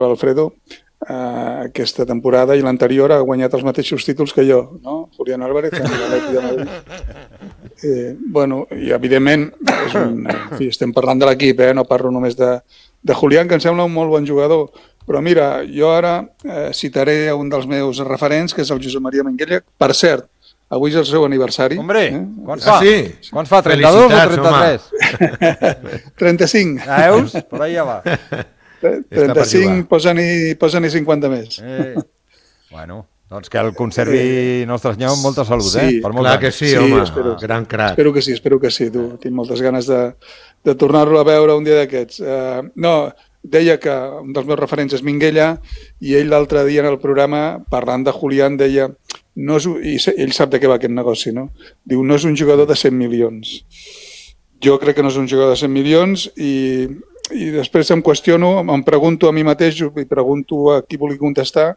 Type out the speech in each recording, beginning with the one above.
Alfredo, aquesta temporada i l'anterior ha guanyat els mateixos títols que jo, no? Julián Álvarez, amb l'Atlètic de Madrid. Bueno, i evidentment, en fi, estem parlant de l'equip, no parlo només de Julián, que em sembla un molt bon jugador. Però mira, jo ara citaré un dels meus referents, que és el Josep Maria Minguella. Per cert, avui és el seu aniversari. Hombre, quants fa? Sí. Quants fa, 32 o 33? 35. Veus? Per ahí ja va. 35, posa-n'hi 50 més. Bueno, doncs que el conservi Nostre Senyor amb molta salut, sí, per clar que sí, home, gran crac. Espero que sí, tu. Tinc moltes ganes de tornar-lo a veure un dia d'aquests. No, deia que un dels meus referents és Minguella, i ell l'altre dia en el programa, parlant de Julián, deia, i ell sap de què va aquest negoci, no? Diu, no és un jugador de 100 milions. Jo crec que no és un jugador de 100 milions i després em qüestiono, em pregunto a mi mateix i pregunto a qui vulgui contestar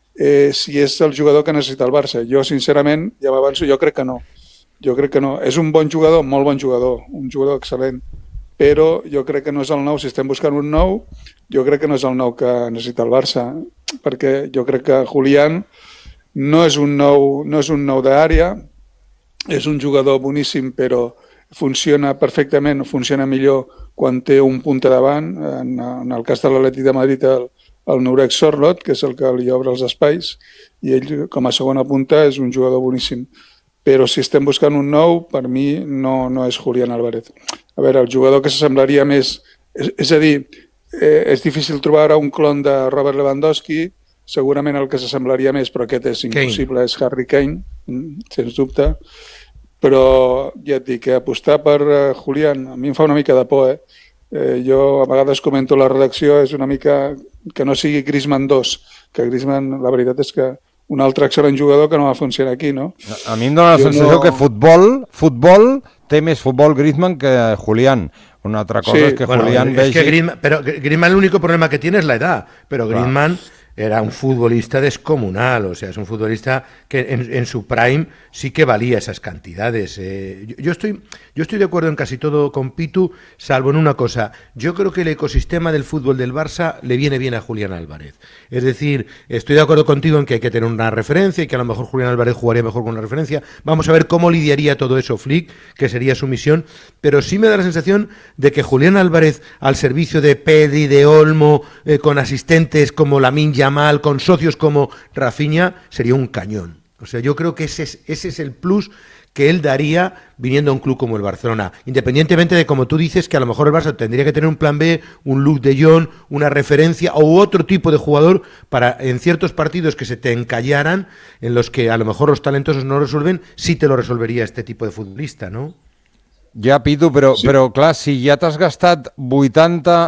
si és el jugador que necessita el Barça. Jo, sincerament, ja m'avanço, jo crec que no. Jo crec que no. És un bon jugador, molt bon jugador, un jugador excel·lent, però jo crec que no és el nou. Si estem buscant un nou, jo crec que no és el nou que necessita el Barça, perquè jo crec que Julián no és un nou d'àrea, és un jugador boníssim, però funciona perfectament, funciona millor quan té un punta davant. En el cas de l'Atlètic de Madrid, el Nurek Sorloth, que és el que li obre els espais, i ell com a segona punta és un jugador boníssim. Però si estem buscant un nou, per mi no és Julián Álvarez. A veure, el jugador que s'assemblaria més... És a dir, és difícil trobar un clon de Robert Lewandowski, segurament el que s'assemblaria més, però aquest és impossible, és Harry Kane, sens dubte. Però ja et dic que apostar per Julián a mi em fa una mica de por. Jo a vegades comento a la redacció, és una mica que no sigui Griezmann 2, que Griezmann, la veritat és que un altre excel·lent jugador que no va funcionar aquí, no? A mi em dóna la sensació que futbol té més futbol Griezmann que Julián. Una altra cosa es que Julián vegi... Pero Griezmann el único problema que tiene es la edad, pero Griezmann era un futbolista descomunal, o sea, es un futbolista que en su prime sí que valía esas cantidades. Yo estoy de acuerdo en casi todo con Pitu, salvo en una cosa. Yo creo que el ecosistema del fútbol del Barça le viene bien a Julián Álvarez. Es decir, estoy de acuerdo contigo en que hay que tener una referencia y que a lo mejor Julián Álvarez jugaría mejor con una referencia. Vamos a ver cómo lidiaría todo eso Flick, que sería su misión. Pero sí me da la sensación de que Julián Álvarez, al servicio de Pedri, de Olmo, con asistentes como Lamine Yamal, con socios como Rafinha, sería un cañón. O sea, yo creo que ese es el plus que él daría viniendo a un club como el Barcelona, independientemente de, como tú dices, que a lo mejor el Barça tendría que tener un plan B, un Luc de Jong, una referencia o otro tipo de jugador para en ciertos partidos que se te encallaran, en los que a lo mejor los talentosos no resuelven, sí te lo resolvería este tipo de futbolista, ¿no? Ja, Pitu, però clar, si ja t'has gastat 80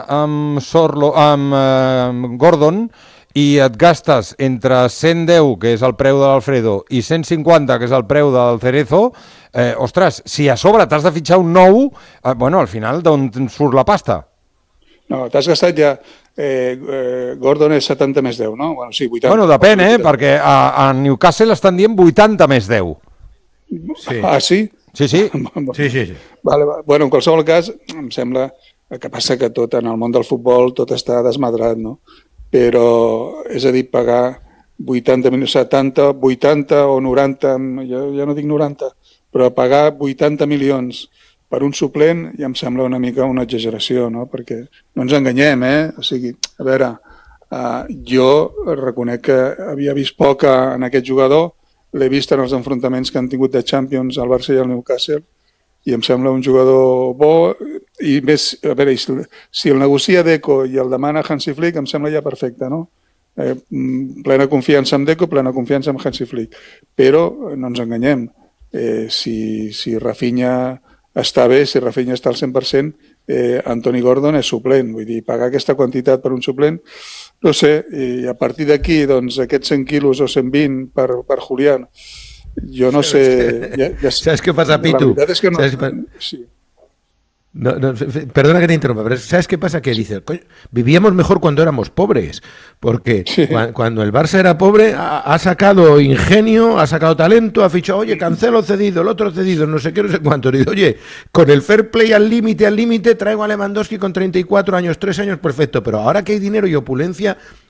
amb Gordon i et gastes entre 110, que és el preu de l'Alfredo, i 150, que és el preu del Cerezo, ostres, si a sobre t'has de fitxar un nou, bueno, al final d'on surt la pasta? No, t'has gastat ja... Gordon és 70 més 10, no? Bueno, sí, 80. Bueno, depèn, perquè a Newcastle estan dient 80 més 10. Sí. Ah, sí? Sí. Sí. Vale. Bueno, en qualsevol cas, em sembla que passa que tot en el món del futbol tot està desmadrat, no? Però, és a dir, pagar 80, 70, 80 o 90, ja no dic 90, però pagar 80 milions per un suplent ja em sembla una mica una exageració, no? Perquè no ens enganyem, O sigui, a veure, jo reconec que havia vist poc en aquest jugador, l'he vist en els enfrontaments que han tingut de Champions al Barça i al Newcastle, i em sembla un jugador bo, i més, a veure, si el negocia Deco i el demana Hansi Flick, em sembla ja perfecte, no? Plena confiança en Deco, plena confiança en Hansi Flick. Però no ens enganyem, si Rafinha està bé, si Rafinha està al 100%, Anthony Gordon és suplent, vull dir, pagar aquesta quantitat per un suplent, no sé, i a partir d'aquí, doncs, aquests 100 quilos o 120 per Julián, yo no sé... ¿Sabes qué pasa, Pitu? La verdad es que no... Sí. No, perdona que te interrumpa, pero ¿sabes qué pasa? Que dice, vivíamos mejor cuando éramos pobres, porque cuando el Barça era pobre ha sacado ingenio, ha sacado talento, ha fichado, oye, Cancelo cedido, el otro cedido, no sé qué, no sé cuánto. Dice, oye, con el fair play al límite, traigo a Lewandowski con 34 años, 3 años, perfecto, pero ahora que hay dinero y opulencia,